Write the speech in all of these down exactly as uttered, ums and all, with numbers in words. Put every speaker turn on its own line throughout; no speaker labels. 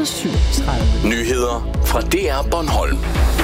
syvogtredive.
Nyheder fra D R Bornholm.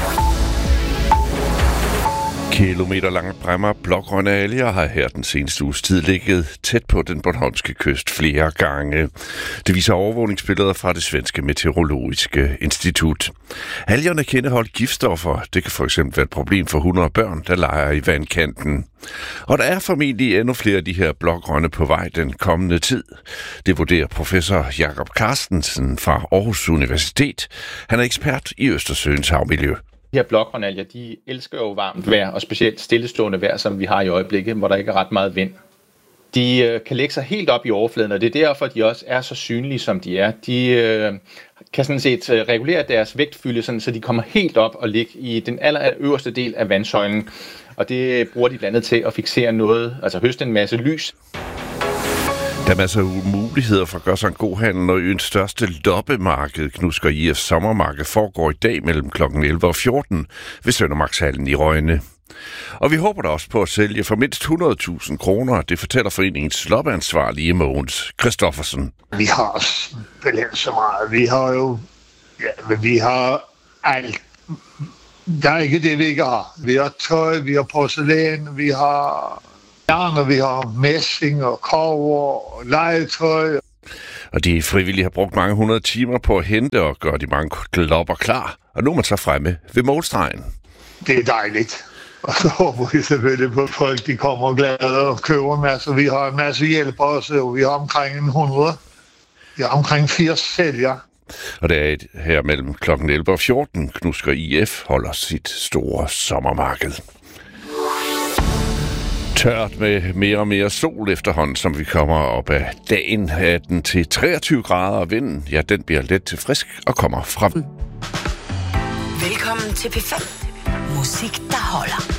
Kilometerlange bræmmer blågrønne alger har her den seneste uges tid ligget tæt på den bornholmske kyst flere gange. Det viser overvågningsbilleder fra det svenske meteorologiske institut. Algerne kan indeholde giftstoffer. Det kan for eksempel være et problem for hunde og børn, der leger i vandkanten. Og der er formentlig endnu flere af de her blågrønne på vej den kommende tid. Det vurderer professor Jakob Carstensen fra Aarhus Universitet. Han er ekspert i Østersøens havmiljø.
De her blågrønalger, de elsker jo varmt vejr, og specielt stillestående vejr, som vi har i øjeblikket, hvor der ikke er ret meget vind. De øh, kan lægge sig helt op i overfladen, og det er derfor, de også er så synlige, som de er. De øh, kan sådan set øh, regulere deres vægtfylde, sådan, så de kommer helt op og ligge i den aller øverste del af vandsøjlen. Og det bruger de blandt andet til at fiksere noget, altså høste en masse lys.
Der er masser af muligheder for at gøre sig en god handel, når øens største loppemarked, Knusker I F Sommermarked, foregår i dag mellem klokken elleve og fjorten ved Søndermarkshallen i Rønne. Og vi håber da også på at sælge for mindst hundrede tusind kroner. Det fortæller foreningens loppeansvarlige Mogens Christoffersen.
Vi har simpelthen så meget. Vi har jo, ja, vi har alt. Der er ikke det, vi ikke har. Vi har tøj, vi har porcelæn, vi har garn, vi har messing og kobber og legetøj.
Og de frivillige har brugt mange hundrede timer på at hente og gøre de mange lopper klar. Og nu er man så fremme ved målstregen.
Det er dejligt. Og så håber vi selvfølgelig på, at folk de kommer glade og køber en masse. Vi har en masse hjælp også, og vi har omkring en hundrede. Vi har omkring firs sælgere.
Og det er et her mellem klokken elleve og fjorten. Knusker I F holder sit store sommermarked. Tørt med mere og mere sol efterhånden, som vi kommer op af dagen. atten til treogtyve grader, og vinden, ja, den bliver let til frisk og kommer fra.
Velkommen til P fem. Musik, der holder.